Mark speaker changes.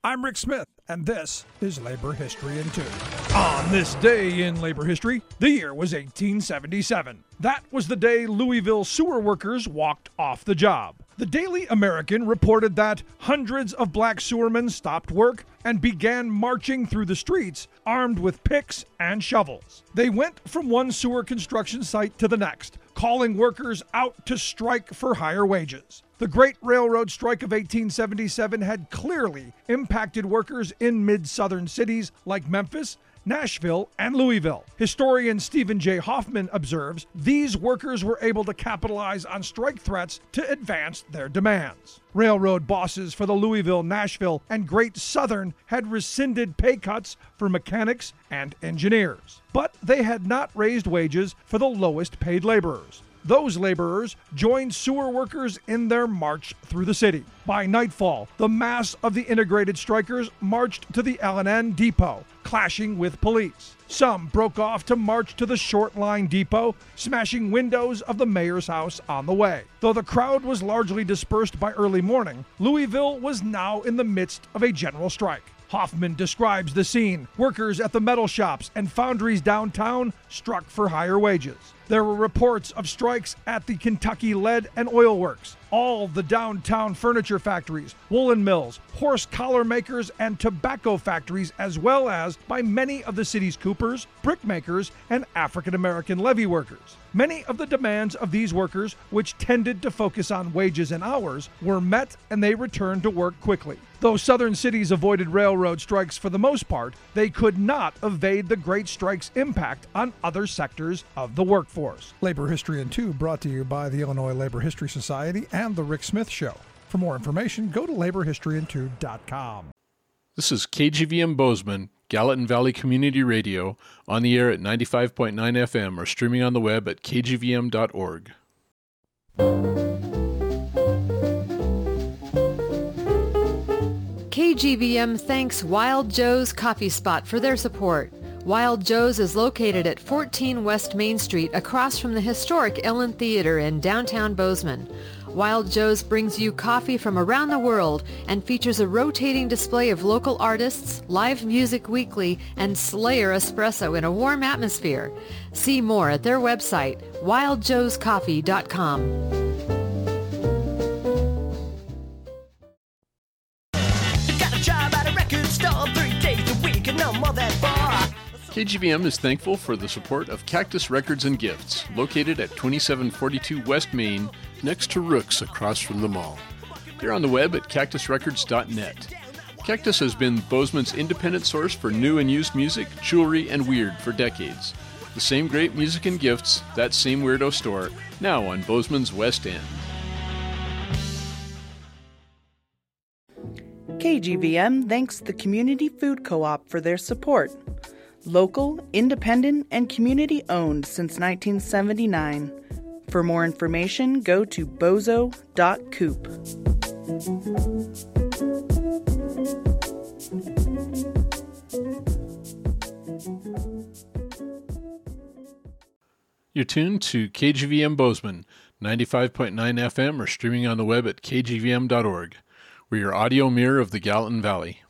Speaker 1: I'm Rick Smith, and this is Labor History in 2. On this day in labor history, the year was 1877. That was the day Louisville sewer workers walked off the job. The Daily American reported that hundreds of black sewermen stopped work and began marching through the streets armed with picks and shovels. They went from one sewer construction site to the next, calling workers out to strike for higher wages. The Great Railroad Strike of 1877 had clearly impacted workers in mid-southern cities like Memphis, Nashville, and Louisville. Historian Stephen J. Hoffman observes these workers were able to capitalize on strike threats to advance their demands. Railroad bosses for the Louisville, Nashville, and Great Southern had rescinded pay cuts for mechanics and engineers, but they had not raised wages for the lowest paid laborers. Those laborers joined sewer workers in their march through the city. By nightfall, the mass of the integrated strikers marched to the L&N depot, clashing with police. Some broke off to march to the Short Line depot, smashing windows of the mayor's house on the way. Though the crowd was largely dispersed by early morning, Louisville was now in the midst of a general strike. Hoffman describes the scene. Workers at the metal shops and foundries downtown struck for higher wages. There were reports of strikes at the Kentucky Lead and Oil Works, all the downtown furniture factories, woolen mills, horse collar makers, and tobacco factories, as well as by many of the city's coopers, brick makers, and African-American levee workers. Many of the demands of these workers, which tended to focus on wages and hours, were met and they returned to work quickly. Though southern cities avoided railroad strikes for the most part, they could not evade the Great Strike's impact on other sectors of the workforce. Labor History in 2 brought to you by the Illinois Labor History Society and The Rick Smith Show. For more information, go to laborhistoryin2.com.
Speaker 2: This is KGVM Bozeman, Gallatin Valley Community Radio, on the air at 95.9 FM or streaming on the web at kgvm.org.
Speaker 3: KGVM thanks Wild Joe's Coffee Spot for their support. Wild Joe's is located at 14 West Main Street across from the historic Ellen Theater in downtown Bozeman. Wild Joe's brings you coffee from around the world and features a rotating display of local artists, live music weekly, and Slayer espresso in a warm atmosphere. See more at their website, wildjoescoffee.com.
Speaker 2: KGVM is thankful for the support of Cactus Records and Gifts, located at 2742 West Main, next to Rook's across from the mall. They're on the web at cactusrecords.net. Cactus has been Bozeman's independent source for new and used music, jewelry, and weird for decades. The same great music and gifts, that same weirdo store, now on Bozeman's West End.
Speaker 4: KGVM thanks the Community Food Co-op for their support. Local, independent, and community-owned since 1979. For more information, go to bozo.coop.
Speaker 2: You're tuned to KGVM Bozeman, 95.9 FM or streaming on the web at kgvm.org. We're your audio mirror of the Gallatin Valley.